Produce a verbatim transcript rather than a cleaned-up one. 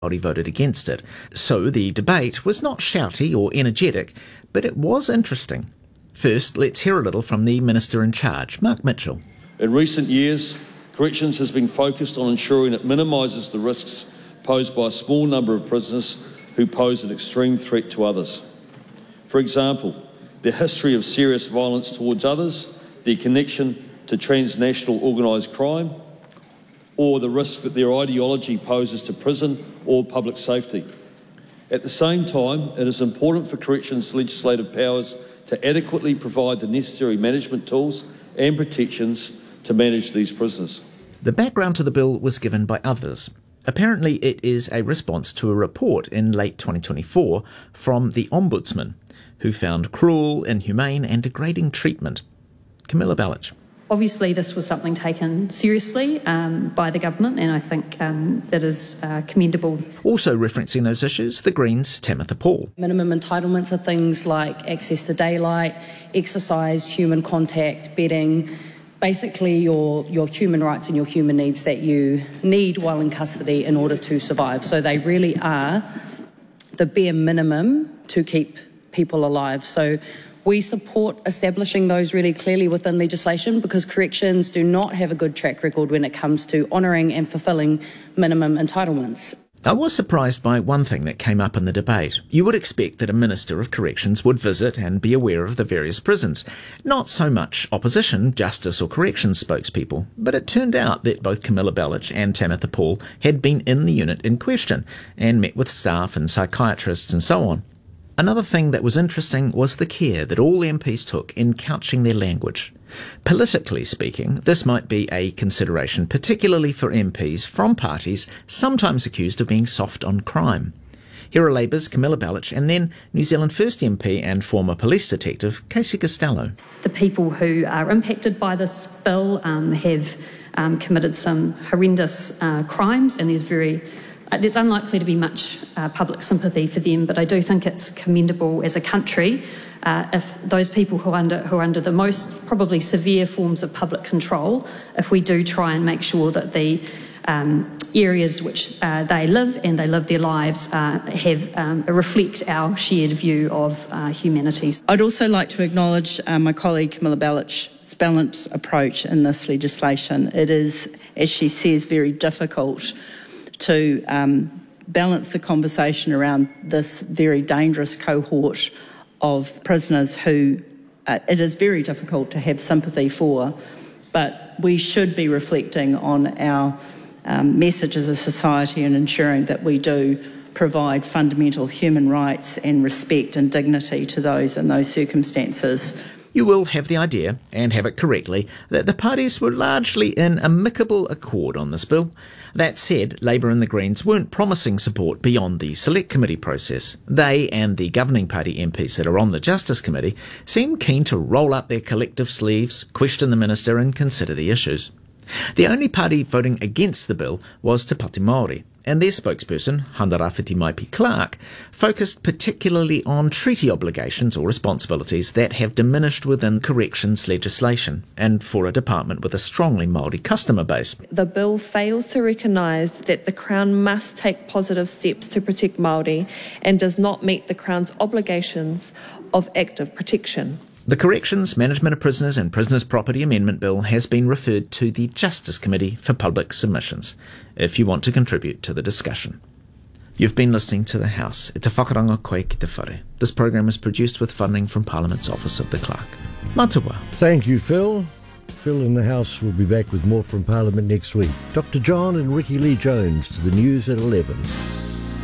Māori voted against it. So the debate was not shouty or energetic, but it was interesting. First, let's hear a little from the Minister in charge, Mark Mitchell. In recent years, corrections has been focused on ensuring it minimises the risks posed by a small number of prisoners who pose an extreme threat to others. For example, their history of serious violence towards others, their connection to transnational organised crime, or the risk that their ideology poses to prison or public safety. At the same time, it is important for corrections legislative powers to adequately provide the necessary management tools and protections to manage these prisoners. The background to the bill was given by others. Apparently it is a response to a report in late twenty twenty-four from the Ombudsman, who found cruel, inhumane and degrading treatment. Camilla Bellich. Obviously, this was something taken seriously um, by the government, and I think um, that is uh, commendable. Also referencing those issues, the Greens' Tamitha Paul. Minimum entitlements are things like access to daylight, exercise, human contact, bedding, basically your, your human rights and your human needs that you need while in custody in order to survive. So they really are the bare minimum to keep people alive. So we support establishing those really clearly within legislation because corrections do not have a good track record when it comes to honouring and fulfilling minimum entitlements. I was surprised by one thing that came up in the debate. You would expect that a Minister of Corrections would visit and be aware of the various prisons. Not so much opposition, justice or corrections spokespeople, but it turned out that both Camilla Bellich and Tamitha Paul had been in the unit in question and met with staff and psychiatrists and so on. Another thing that was interesting was the care that all M Ps took in couching their language. Politically speaking, this might be a consideration, particularly for M Ps from parties sometimes accused of being soft on crime. Here are Labour's Camilla Bellich and then New Zealand First M P and former police detective Casey Costello. The people who are impacted by this bill um, have um, committed some horrendous uh, crimes, and there's very Uh, there's unlikely to be much uh, public sympathy for them, but I do think it's commendable as a country uh, if those people who are, under, who are under the most probably severe forms of public control, if we do try and make sure that the um, areas which uh, they live and they live their lives uh, have um, reflect our shared view of uh, humanity. I'd also like to acknowledge uh, my colleague Camilla Bellich's balanced approach in this legislation. It is, as she says, very difficult to um, balance the conversation around this very dangerous cohort of prisoners who uh, it is very difficult to have sympathy for, but we should be reflecting on our um, message as a society and ensuring that we do provide fundamental human rights and respect and dignity to those in those circumstances. You will have the idea, and have it correctly, that the parties were largely in amicable accord on this bill. That said, Labour and the Greens weren't promising support beyond the Select Committee process. They and the governing party M Ps that are on the Justice Committee seem keen to roll up their collective sleeves, question the Minister and consider the issues. The only party voting against the bill was Te Pāti Māori, and their spokesperson, Handarawhiti Maipi Clark, focused particularly on treaty obligations or responsibilities that have diminished within corrections legislation, and for a department with a strongly Māori customer base. The bill fails to recognise that the Crown must take positive steps to protect Māori and does not meet the Crown's obligations of active protection. The Corrections, Management of Prisoners and Prisoners' Property Amendment Bill has been referred to the Justice Committee for public submissions, if you want to contribute to the discussion. You've been listening to The House. E te whakaranga koe ki te whare. This program is produced with funding from Parliament's Office of the Clerk. Matua. Thank you, Phil. Phil in the House will be back with more from Parliament next week. Doctor John and Ricky Lee Jones to the news at eleven.